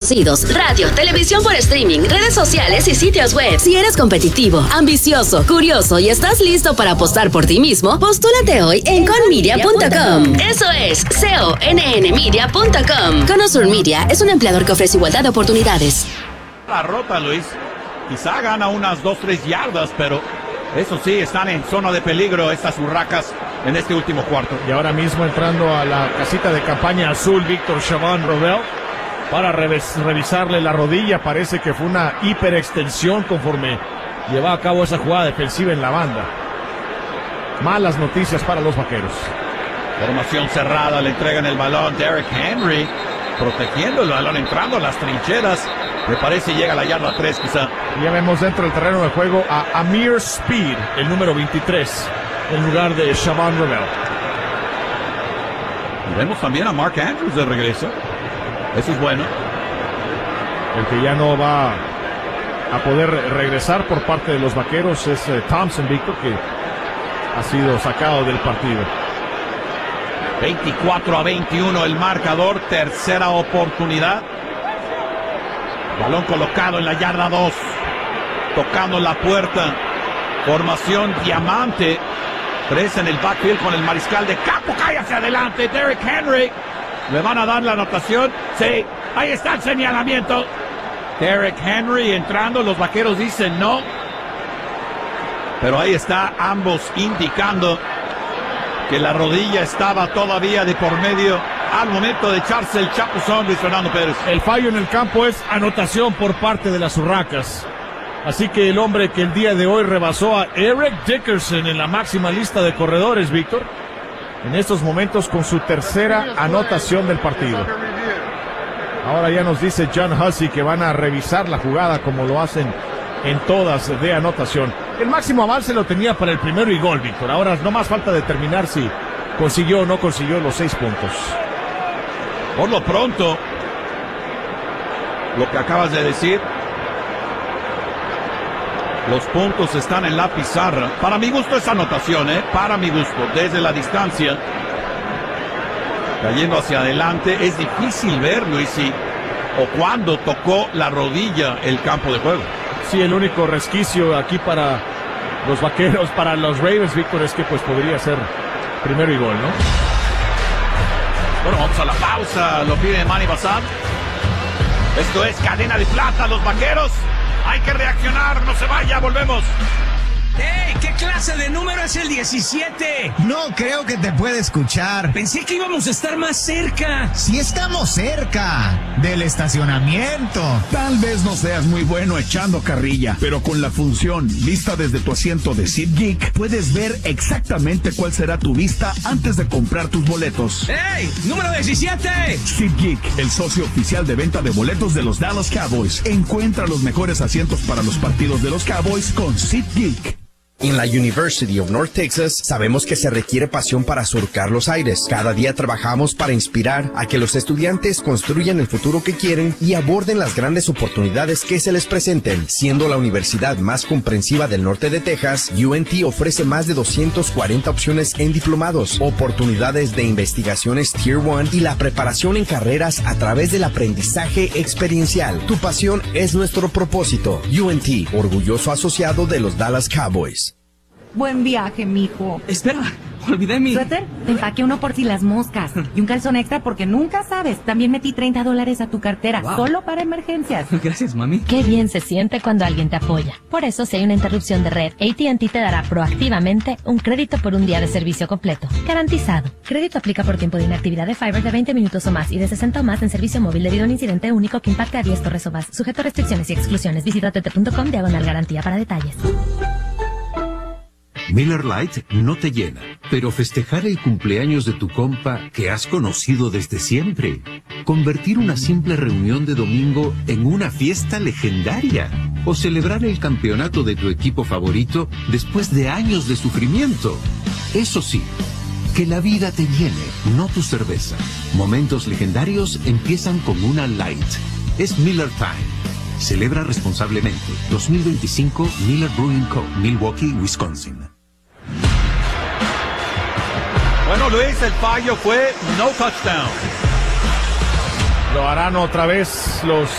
conocidos, radio, televisión por streaming, redes sociales y sitios web. Si eres competitivo, ambicioso, curioso y estás listo para apostar por ti mismo, postúlate hoy en conmedia.com. Eso es CONNmedia.com. Connoisseur Media es un empleador que ofrece igualdad de oportunidades. La rota, Luis. Quizá gana unas 2-3 yardas, pero eso sí, están en zona de peligro estas urracas en este último cuarto. Y ahora mismo entrando a la casita de campaña azul, Víctor Shaban Robel, para revisarle la rodilla. Parece que fue una hiperextensión conforme llevaba a cabo esa jugada defensiva en la banda. Malas noticias para los vaqueros. Formación cerrada, le entregan el balón. Derrick Henry protegiendo el balón, entrando a las trincheras. Me parece llega a la yarda 3 quizá. Y ya vemos dentro del terreno de juego a Amir Speed, el número 23, en lugar de Shaban Robel. Y vemos también a Mark Andrews de regreso. Eso es bueno. El que ya no va a poder regresar por parte de los vaqueros es Thompson, Víctor, que ha sido sacado del partido. 24-21 el marcador, tercera oportunidad. Balón colocado en la yarda 2, tocando la puerta. Formación diamante. 3 en el backfield con el mariscal de campo. Cae hacia adelante Derrick Henry. ¿Le van a dar la anotación? Sí, ahí está el señalamiento. Derrick Henry entrando, los vaqueros dicen no. Pero ahí está, ambos indicando que la rodilla estaba todavía de por medio al momento de echarse el chapuzón, Luis Fernando Pérez. El fallo en el campo es anotación por parte de las urracas. Así que el hombre que el día de hoy rebasó a Eric Dickerson en la máxima lista de corredores, Víctor, en estos momentos con su tercera anotación del partido. Ahora ya nos dice John Hussey que van a revisar la jugada como lo hacen en todas de anotación. El máximo avance lo tenía para el primero y gol, Víctor. Ahora no más falta determinar si consiguió o no consiguió los 6 puntos. Por lo pronto, lo que acabas de decir, los puntos están en la pizarra. Para mi gusto es anotación, para mi gusto, desde la distancia. Cayendo hacia adelante, es difícil ver, Luis, si o cuándo tocó la rodilla el campo de juego. Sí, el único resquicio aquí para los vaqueros, para los Ravens, Víctor, es que pues podría ser primero y gol, ¿no? Bueno, vamos a la pausa, lo pide Manny Bassam. Esto es Cadena de Plata, los vaqueros. Hay que reaccionar, no se vaya, volvemos. ¡Ey! ¿Qué clase de número es el 17? No creo que te pueda escuchar. Pensé que íbamos a estar más cerca. Si estamos cerca del estacionamiento. Tal vez no seas muy bueno echando carrilla, pero con la función vista desde tu asiento de SeatGeek, puedes ver exactamente cuál será tu vista antes de comprar tus boletos. ¡Ey! ¡Número 17! SeatGeek, el socio oficial de venta de boletos de los Dallas Cowboys. Encuentra los mejores asientos para los partidos de los Cowboys con SeatGeek. En la University of North Texas sabemos que se requiere pasión para surcar los aires. Cada día trabajamos para inspirar a que los estudiantes construyan el futuro que quieren y aborden las grandes oportunidades que se les presenten. Siendo la universidad más comprensiva del norte de Texas, UNT ofrece más de 240 opciones en diplomados, oportunidades de investigaciones Tier 1 y la preparación en carreras a través del aprendizaje experiencial. Tu pasión es nuestro propósito. UNT, orgulloso asociado de los Dallas Cowboys. Buen viaje, mijo. Espera, olvidé mi... ¿Suéter? Te empaqué uno por si las moscas. Y un calzón extra porque nunca sabes. También metí $30 a tu cartera, solo para emergencias. Gracias, mami. Qué bien se siente cuando alguien te apoya. Por eso, si hay una interrupción de red, AT&T te dará proactivamente un crédito por un día de servicio completo. Garantizado. Crédito aplica por tiempo de inactividad de Fiber de 20 minutos o más y de 60 o más en servicio móvil debido a un incidente único que impacte a 10 torres o más. Sujeto a restricciones y exclusiones. Visita tt.com/garantía para detalles. Miller Lite no te llena, pero festejar el cumpleaños de tu compa que has conocido desde siempre, convertir una simple reunión de domingo en una fiesta legendaria, o celebrar el campeonato de tu equipo favorito después de años de sufrimiento. Eso sí, que la vida te llene, no tu cerveza. Momentos legendarios empiezan con una Light. Es Miller Time. Celebra responsablemente. 2025 Miller Brewing Co., Milwaukee, Wisconsin. Bueno, Luis, el fallo fue no touchdown. Lo harán otra vez los